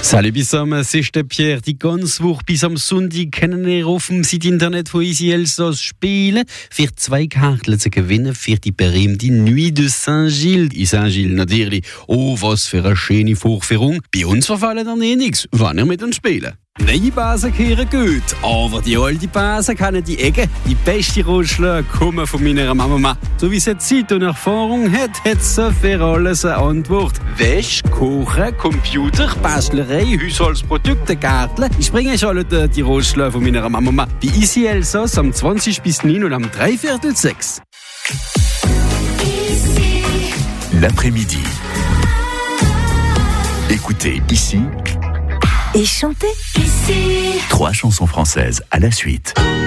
Salut bis am 6. Pierre. Die ganze Woche bis am Sonntag können wir auf dem Site Internet von Easy Elsass spielen. Für 2 Karten zu gewinnen für die berühmte Nuit de Saint-Gilles. In Saint-Gilles natürlich. Oh, was für eine schöne Vorführung. Bei uns verfallen dann nichts, wenn ihr mit uns spielen. Neue Basen kehren gut, aber die alte Basen kennen die Ecke. Die beste Ratschläge kommen von meiner Mama. So wie sie Zeit und Erfahrung hat sie für alles eine Antwort. Wäsche, Kochen, Computer, Bastlerei, Haushaltsprodukte, Gärtle. Ich bringe euch alle die Ratschläge von meiner Mama. Bei Easy Elsass am 20 bis 9 und am 3/4/6. L'après-midi. Écoutez ici Et chantez ici. 3 chansons françaises à la suite.